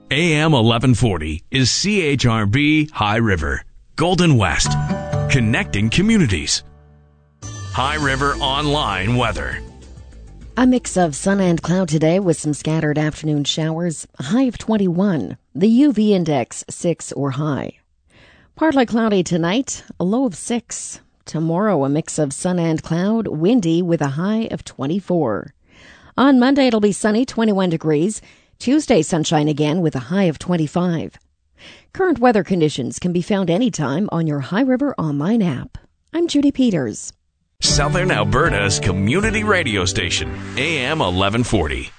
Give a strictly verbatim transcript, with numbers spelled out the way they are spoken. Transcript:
A M eleven forty is C H R B High River, Golden West, connecting communities. High River Online weather. A mix of sun and cloud today with some scattered afternoon showers, a high of twenty-one. The U V index six or high. Partly cloudy tonight, a low of six. Tomorrow, a mix of sun and cloud, windy with a high of twenty-four. On Monday, it'll be sunny, twenty-one degrees. Tuesday, sunshine again with a high of twenty-five. Current weather conditions can be found anytime on your High River online app. I'm Judy Peters. Southern Alberta's community radio station, A M eleven forty.